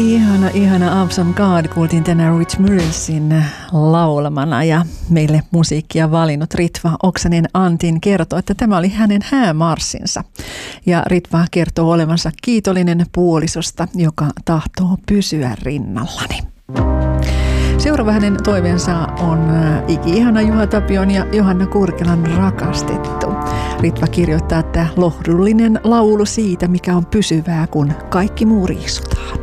Ihana Awesome God kuultiin tänään Rich Murraysin laulamana ja meille musiikkia valinnut Ritva Oksanen Antin kertoo, että tämä oli hänen häämarssinsa. Ja Ritva kertoo olevansa kiitollinen puolisosta, joka tahtoo pysyä rinnallani. Seuraava hänen toiveensa on iki-ihana Juha Tapion ja Johanna Kurkelan rakastettu. Ritva kirjoittaa, että lohdullinen laulu siitä, mikä on pysyvää, kun kaikki muu riisutaan.